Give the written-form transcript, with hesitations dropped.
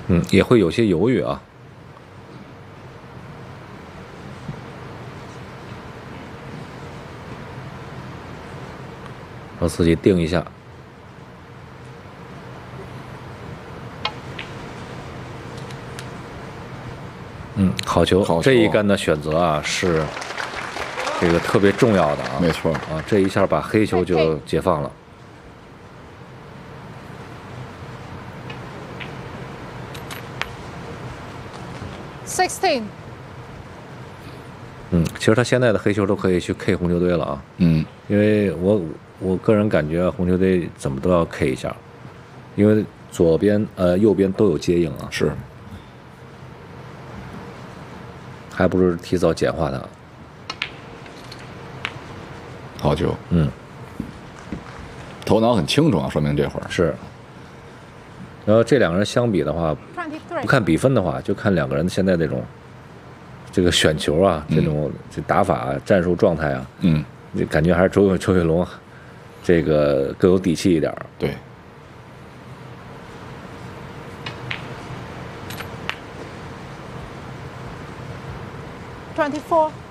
也会有些犹豫啊。让自己定一下。好球！ 好球这一杆的选择啊是这个特别重要的啊。 没错啊，这一下把黑球就解放了。 16。 其实他现在的黑球都可以去 K 红球队了啊。因为我个人感觉红球队怎么都要 K 一下，因为左边右边都有接应啊。 是。 还不如提早简化它。 好球。头脑很清楚啊，说明这会儿是。然后这两个人相比的话，不看比分的话，就看两个人现在这个选球啊，这种打法、战术状态啊，就感觉还是周跃龙这个更有底气一点。 对。 24。